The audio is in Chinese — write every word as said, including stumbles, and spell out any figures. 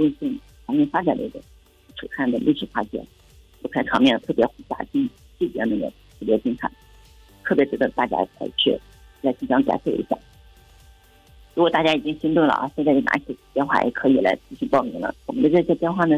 构性、场景发展类的璀璨的历史发现，不看场面特别宏大，细细节那个特别精彩，特别值得大家来去来即将感受一下。如果大家已经心动了啊，现在就拿起电话也可以来继续报名了。我们的这些电话呢